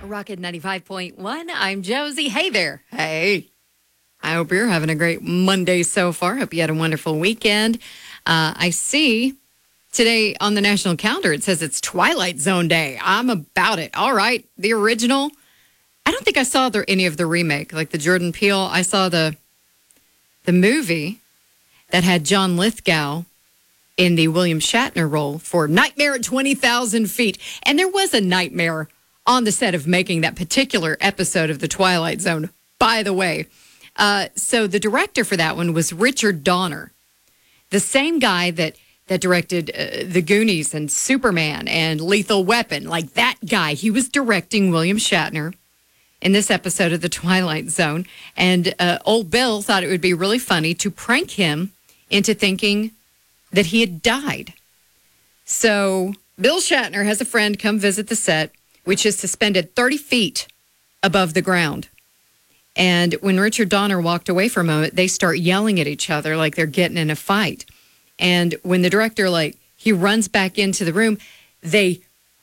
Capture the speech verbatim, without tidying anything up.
Rocket ninety-five point one. I'm Josie. Hey there. Hey. I hope you're having a great Monday so far. Hope you had a wonderful weekend. Uh, I see today on the national calendar, it says it's Twilight Zone Day. I'm about it. All right. The original. I don't think I saw the, any of the remake, like the Jordan Peele. I saw the the movie that had John Lithgow in the William Shatner role for Nightmare at twenty thousand feet. And there was a nightmare on the set of making that particular episode of The Twilight Zone, by the way. Uh, so the director for that one was Richard Donner, the same guy that, that directed uh, The Goonies and Superman and Lethal Weapon. Like that guy, he was directing William Shatner in this episode of The Twilight Zone. And uh, old Bill thought it would be really funny to prank him into thinking that he had died. So Bill Shatner has a friend come visit the set, which is suspended thirty feet above the ground. And when Richard Donner walked away for a moment, they start yelling at each other like they're getting in a fight. And when the director, like, he runs back into the room, they